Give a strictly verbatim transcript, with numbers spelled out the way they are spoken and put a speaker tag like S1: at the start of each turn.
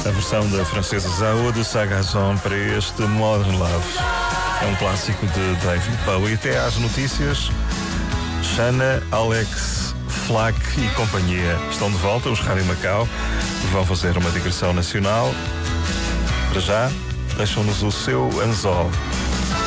S1: a versão da francesa Zao de Sagazon para este Modern Love. É um clássico de David Bowie. Até às notícias, Xana, Alex, Flack e companhia estão de volta. Os Rádio Macau vão fazer uma digressão nacional. Para já, deixam-nos o seu anzol.